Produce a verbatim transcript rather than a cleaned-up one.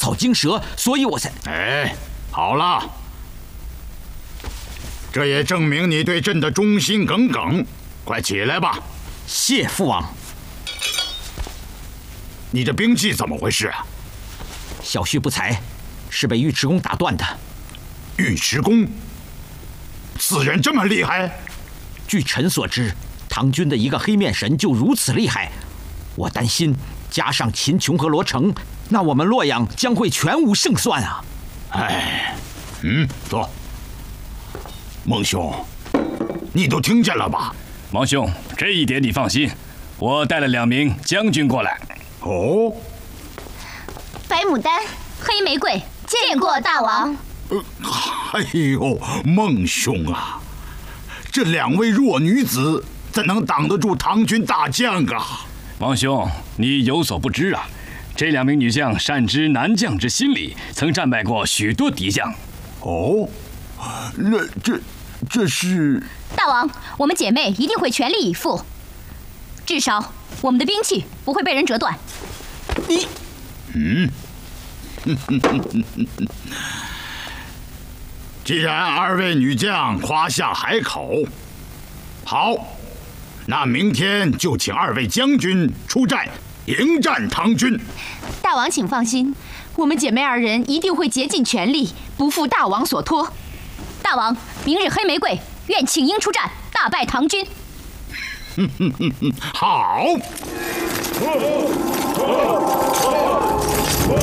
讨京蛇，所以我才…… 哎，好了，这也证明你对朕的忠心耿耿。快起来吧。 谢父王。 你这兵器怎么回事啊？ 小婿不才，是被尉迟恭打断的。 尉迟恭，此人这么厉害？ 据臣所知，唐军的一个黑面神就如此厉害。我担心加上秦琼和罗成，那我们洛阳将会全无胜算啊！ 哎，嗯，坐。孟兄，你都听见了吧？ 王兄，这一点你放心，我带了两名将军过来。 哦， 白牡丹、黑玫瑰，见过大王。 呃，哎呦，孟兄啊，这两位弱女子怎能挡得住唐军大将啊？ 王兄，你有所不知啊，这两名女将善知男将之心理，曾战败过许多敌将。 哦，那这这是…… 大王，我们姐妹一定会全力以赴，至少我们的兵器不会被人折断。 你， 嗯，既然二位女将夸下海口，好。那明天就请二位将军出战，迎战唐军。 大王请放心，我们姐妹二人一定会竭尽全力，不负大王所托。大王，明日黑玫瑰愿请缨出战，大败唐军。 好。